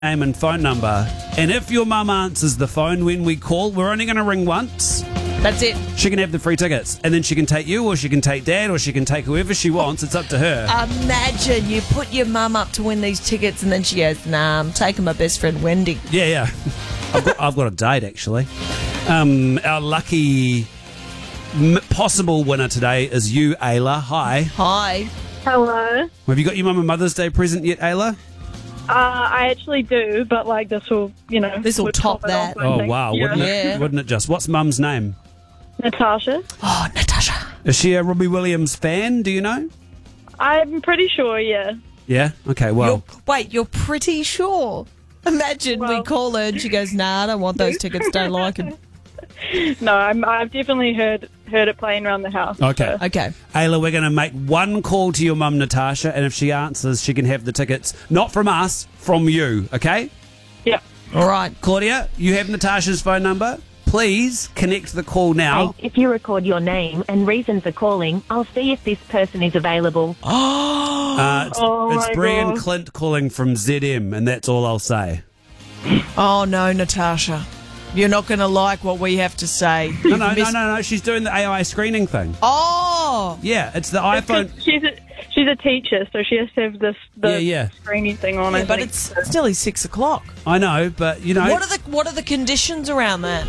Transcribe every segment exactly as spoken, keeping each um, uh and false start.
name and phone number. And if your mum answers the phone when we call, we're only going to ring once. That's it. She can have the free tickets. And then she can take you, or she can take Dad, or she can take whoever she wants. It's up to her. Imagine you put your mum up to win these tickets and then she goes, nah, I'm taking my best friend Wendy. Yeah, yeah. I've got, I've got a date, actually. Um, our lucky m- possible winner today is you, Ayla. Hi. Hi. Hello. Have you got your mum a Mother's Day present yet, Ayla? Uh, I actually do, but like this will, you know, This will would top it that. off, I Oh, think. wow. Yeah. Wouldn't, Yeah. it, wouldn't it just? What's mum's name? Natasha. Oh, Natasha. Is she a Robbie Williams fan? Do you know? I'm pretty sure. Yeah. Yeah? Okay, well. You're, wait, you're pretty sure? Imagine we Well- call her and she goes, nah, I don't want those tickets, don't like them. No, I'm, I've definitely heard heard it playing around the house. Okay. so- Okay. Ayla, we're going to make one call to your mum, Natasha, and if she answers, she can have the tickets. Not from us, from you, okay? Yeah. All right. Claudia, you have Natasha's phone number. Please connect the call now. If you record your name and reason for calling, I'll see if this person is available. Uh, it's Oh it's my Brian God. Clint calling from Z M, and that's all I'll say. Oh, no, Natasha. You're not going to like what we have to say. No, no, no, no, no. She's doing the A I screening thing. Oh! Yeah, it's the It's 'cause iPhone. she's a she's a teacher, so she has to have this the Yeah, yeah. screening thing on. I Yeah, but think. it's still is six o'clock. I know, but you know. What are the what are the conditions around that?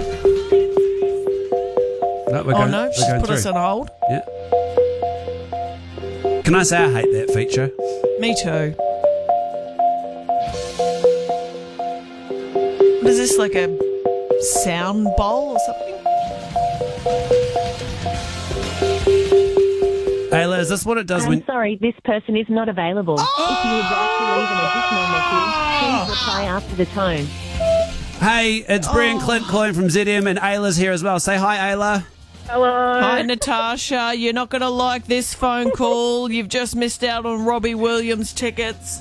No, we're Oh going- no, we're she's going put us through. on hold. Yeah. Can I say I hate that feature? Me too. What is this, like a sound bowl or something? Ayla, is this what it does I'm when? sorry, this person is not available. If you would like to leave an additional message, please reply after the tone. Hey, it's Brian Clint calling from Z M, and Ayla's here as well. Say hi, Ayla. Hello. Hi, Natasha. You're not going to like this phone call. You've just missed out on Robbie Williams tickets.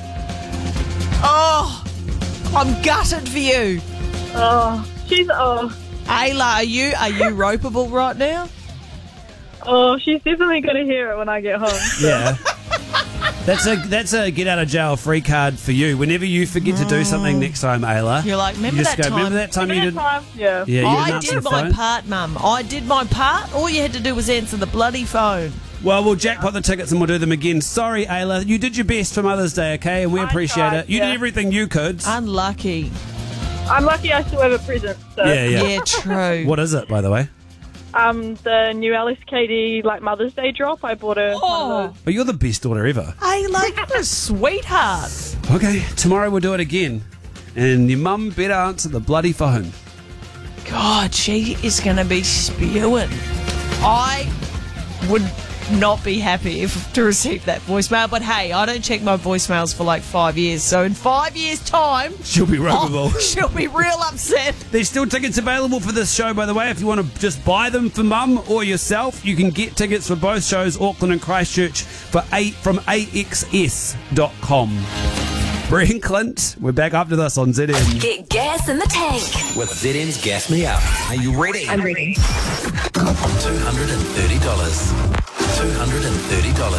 Oh, I'm gutted for you. Oh, she's oh Ayla, are you are you ropeable right now? oh she's definitely gonna hear it when I get home. Yeah. That's a that's a get out of jail free card for you. Whenever you forget to do something next time, Ayla, You're like, remember you just that go, time? Remember that time you Remember did? that time? Yeah. Yeah, you I didn't answer did the my phone. part, Mum. I did my part. All you had to do was answer the bloody phone. Well, we'll jackpot the tickets and we'll do them again. Sorry, Ayla, you did your best for Mother's Day, okay? And we I appreciate tried, it. You yeah. did everything you could. Unlucky. I'm lucky I still have a present. So. yeah, yeah. Yeah, true. What is it, by the way? Um, the new Alice Katie like Mother's Day drop. I bought her. Oh. One of those. Oh, you're the best daughter ever. Hey, like, what a sweetheart. Okay, tomorrow we'll do it again. And your mum better answer the bloody phone. God, she is going to be spewing. I would not be happy if to receive that voicemail, but hey, I don't check my voicemails for like five years. So in five years' time, She'll be ropeable. oh, she'll be real upset. There's still tickets available for this show, by the way. If you want to just buy them for mum or yourself, you can get tickets for both shows, Auckland and Christchurch, for eight from A X S dot com. Brian Clint, we're back after this on Z M. Get gas in the tank. With Z M's Gas Me Up. Are you ready? I'm ready. two hundred thirty dollars. two hundred thirty dollars.